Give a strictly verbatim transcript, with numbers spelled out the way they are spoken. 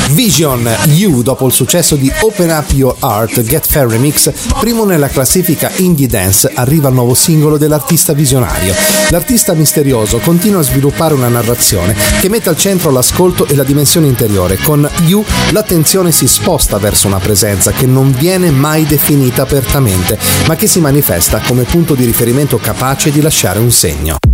Vision, You, dopo il successo di Open Up Your Heart, Get Fair Remix, primo nella classifica Indie Dance, arriva il nuovo singolo dell'artista visionario. L'artista misterioso continua a sviluppare una narrazione che mette al centro l'ascolto e la dimensione interiore. Con You l'attenzione si sposta verso una presenza che non viene mai definita apertamente, ma che si manifesta come punto di riferimento capace di lasciare un segno.